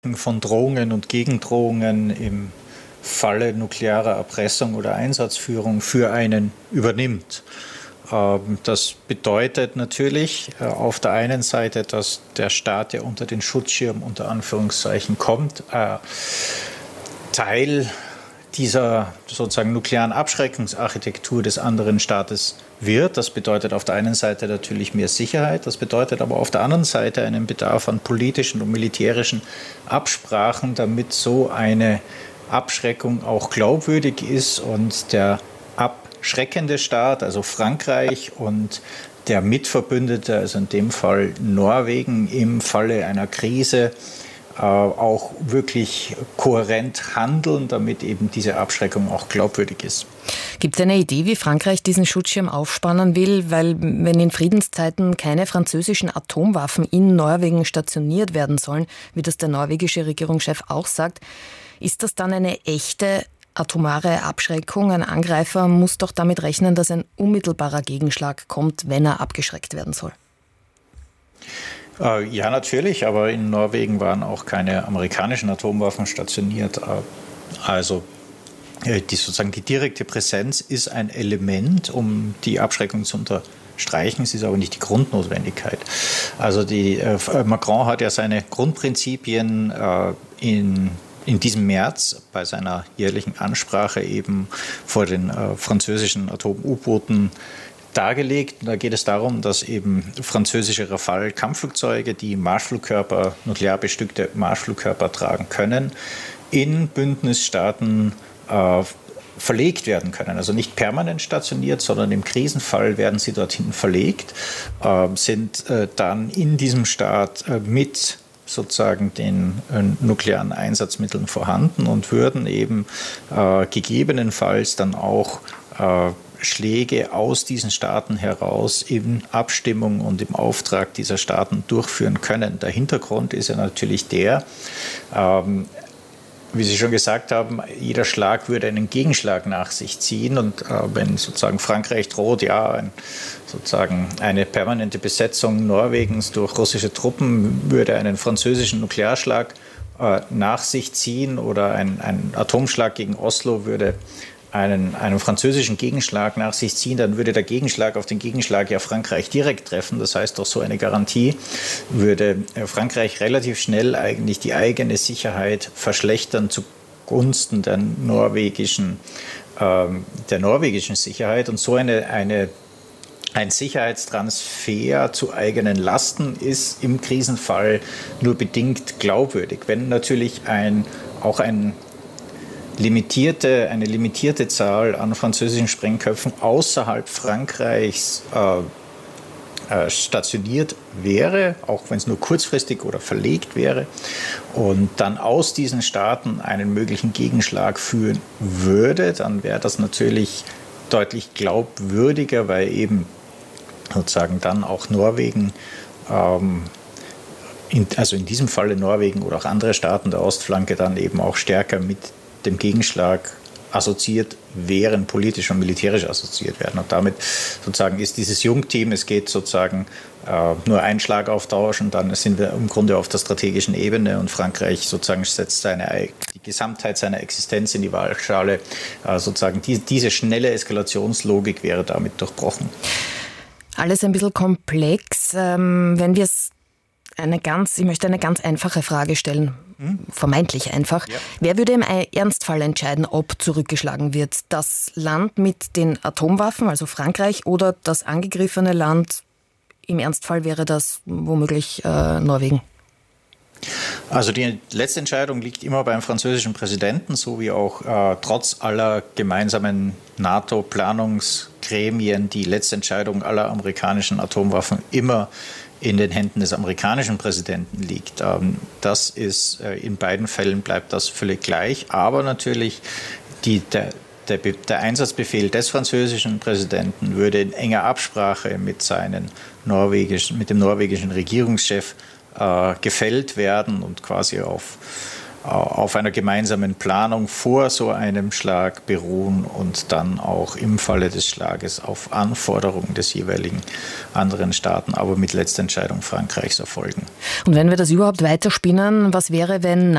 von Drohungen und Gegendrohungen im Falle nuklearer Erpressung oder Einsatzführung für einen übernimmt. Das bedeutet natürlich auf der einen Seite, dass der Staat, der unter den Schutzschirm unter Anführungszeichen kommt, Teil dieser sozusagen nuklearen Abschreckungsarchitektur des anderen Staates wird. Das bedeutet auf der einen Seite natürlich mehr Sicherheit, das bedeutet aber auf der anderen Seite einen Bedarf an politischen und militärischen Absprachen, damit so eine Abschreckung auch glaubwürdig ist und der abschreckende Staat, also Frankreich, und der Mitverbündete, also in dem Fall Norwegen, im Falle einer Krise auch wirklich kohärent handeln, damit eben diese Abschreckung auch glaubwürdig ist. Gibt es eine Idee, wie Frankreich diesen Schutzschirm aufspannen will? Weil wenn in Friedenszeiten keine französischen Atomwaffen in Norwegen stationiert werden sollen, wie das der norwegische Regierungschef auch sagt, ist das dann eine echte atomare Abschreckung? Ein Angreifer muss doch damit rechnen, dass ein unmittelbarer Gegenschlag kommt, wenn er abgeschreckt werden soll. Ja, natürlich, aber in Norwegen waren auch keine amerikanischen Atomwaffen stationiert. Also die direkte Präsenz ist ein Element, um die Abschreckung zu unterstreichen. Es ist aber nicht die Grundnotwendigkeit. Also Macron hat ja seine Grundprinzipien in diesem März bei seiner jährlichen Ansprache eben vor den französischen Atom-U-Booten dargelegt. Da geht es darum, dass eben französische Rafale-Kampfflugzeuge, die Marschflugkörper, nuklear bestückte Marschflugkörper tragen können, in Bündnisstaaten verlegt werden können. Also nicht permanent stationiert, sondern im Krisenfall werden sie dorthin verlegt, sind dann in diesem Staat mit sozusagen den nuklearen Einsatzmitteln vorhanden und würden eben gegebenenfalls dann auch Schläge aus diesen Staaten heraus in Abstimmung und im Auftrag dieser Staaten durchführen können. Der Hintergrund ist ja natürlich der, wie Sie schon gesagt haben, jeder Schlag würde einen Gegenschlag nach sich ziehen. Und wenn sozusagen Frankreich droht, sozusagen eine permanente Besetzung Norwegens durch russische Truppen würde einen französischen Nuklearschlag nach sich ziehen, oder ein Atomschlag gegen Oslo würde einen französischen Gegenschlag nach sich ziehen, dann würde der Gegenschlag auf den Gegenschlag ja Frankreich direkt treffen. Das heißt, durch so eine Garantie würde Frankreich relativ schnell eigentlich die eigene Sicherheit verschlechtern zugunsten der norwegischen Sicherheit. Und so ein Sicherheitstransfer zu eigenen Lasten ist im Krisenfall nur bedingt glaubwürdig. Wenn natürlich eine limitierte Zahl an französischen Sprengköpfen außerhalb Frankreichs stationiert wäre, auch wenn es nur kurzfristig oder verlegt wäre, und dann aus diesen Staaten einen möglichen Gegenschlag führen würde, dann wäre das natürlich deutlich glaubwürdiger, weil eben sozusagen dann auch Norwegen, also in diesem Falle Norwegen oder auch andere Staaten der Ostflanke, dann eben auch stärker mit dem Gegenschlag assoziiert wären, politisch und militärisch assoziiert werden. Und damit sozusagen ist dieses Jungteam, es geht sozusagen nur ein Schlag auf Tausch und dann sind wir im Grunde auf der strategischen Ebene, und Frankreich sozusagen setzt die Gesamtheit seiner Existenz in die Waagschale. Sozusagen diese schnelle Eskalationslogik wäre damit durchbrochen. Alles ein bisschen komplex. Wenn wir es ich möchte eine ganz einfache Frage stellen, vermeintlich einfach. Ja. Wer würde im Ernstfall entscheiden, ob zurückgeschlagen wird? Das Land mit den Atomwaffen, also Frankreich, oder das angegriffene Land? Im Ernstfall wäre das womöglich Norwegen. Also die letzte Entscheidung liegt immer beim französischen Präsidenten, so wie auch trotz aller gemeinsamen NATO-Planungsgremien die letzte Entscheidung aller amerikanischen Atomwaffen immer in den Händen des amerikanischen Präsidenten liegt. Das ist, in beiden Fällen bleibt das völlig gleich, aber natürlich der Einsatzbefehl des französischen Präsidenten würde in enger Absprache mit dem norwegischen Regierungschef gefällt werden und quasi auf einer gemeinsamen Planung vor so einem Schlag beruhen und dann auch im Falle des Schlages auf Anforderungen des jeweiligen anderen Staaten, aber mit letzter Entscheidung Frankreichs erfolgen. Und wenn wir das überhaupt weiterspinnen, was wäre, wenn